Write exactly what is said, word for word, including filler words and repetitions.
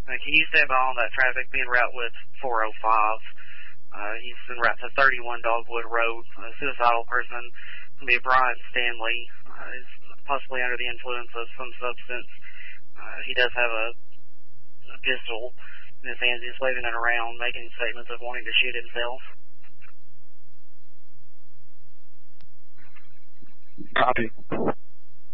Uh, can you stay by on that traffic being route with four oh five? Uh, he's en route to thirty-one Dogwood Road. A suicidal person, be Brian Stanley, uh, is possibly under the influence of some substance. Uh, he does have a, a pistol in his hands. He's waving it around, making statements of wanting to shoot himself. Copy.